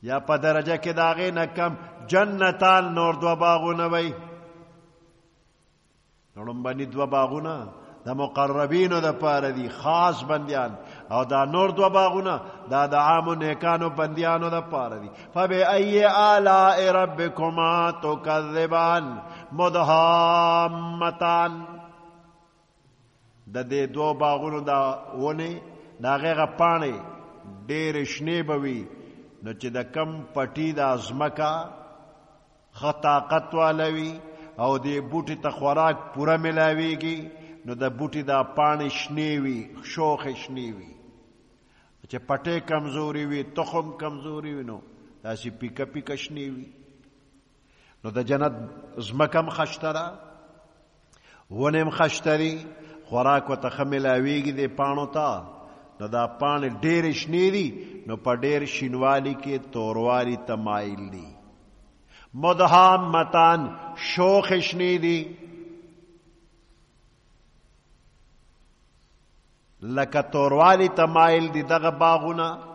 یا په درجه کې د هغې نه کم جنتان نور 2 باغونه وی. لومبني 2 باغونه د مقربینو د پاره دي، خاص بندیان، او دا نور 2 باغونه دا د عامو نیکانو بندیانو د پاره دي. فبأي آلاء ربكما تكذبان مدهامتان. د دې 2 باغونو دا ونه دا هغه پاڼې ډېرې شنې به وي، نو چې د کم پټي د ازمکه ښه طاقت والا وي او دې بوټي ته خوراک پوره ملاویږي، نو د بوټي دا پاڼې شنې وي، شوخې شنې وي. چې پټې کمزوري وي، تخم کمزوري وي، نو داسې پیکه پیکه شنې وي. نو د جنت ځمکه هم خشته ده، ونې هم خشته دي، خوراک ورته ښه ملاویږي دې پاڼو ته، نو دا پاڼې ډېرې شنې دي، نو په ډېر شینوالي کې توروالي ته مایل دي. مدهامتان شوخې شنې دي، لکه توروالی ته مایل دي دغه باغونه.